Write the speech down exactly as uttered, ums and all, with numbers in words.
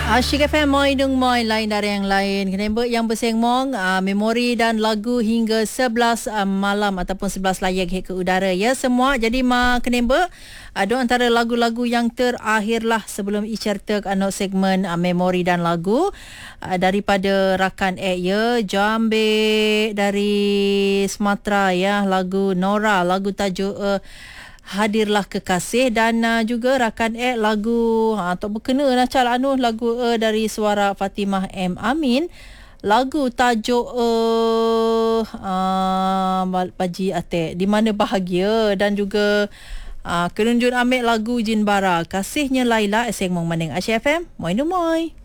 Asyik F M moi dung moi lain dari yang lain. Kenapa yang bersengmong uh, memori dan lagu hingga sebelas uh, malam ataupun sebelas layang ke udara ya semua. Jadi ma kenapa ada uh, antara lagu-lagu yang terakhir lah sebelum icertak anak segmen uh, memori dan lagu uh, daripada rakan ek ya Jambe dari Sumatera ya, lagu Nora, lagu tajuk uh, Hadirlah Kekasih, dan uh, juga rakan ek lagu ha, atau berkena lah Cal Anu, lagu uh, dari suara Fatimah M. Amin, lagu tajuk uh, uh, Paji Atek Di Mana Bahagia, dan juga uh, Kenunjun Amik lagu Jin Bara Kasihnya Laila. Eseng mong maning Asyik F M moi nu moi.